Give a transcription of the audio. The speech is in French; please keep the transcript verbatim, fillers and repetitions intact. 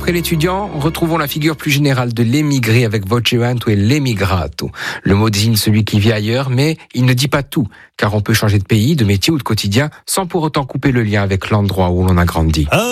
Après l'étudiant, retrouvons la figure plus générale de l'émigré avec vocevanto et l'emigrato. Le mot désigne celui qui vit ailleurs, mais il ne dit pas tout, car on peut changer de pays, de métier ou de quotidien sans pour autant couper le lien avec l'endroit où l'on a grandi.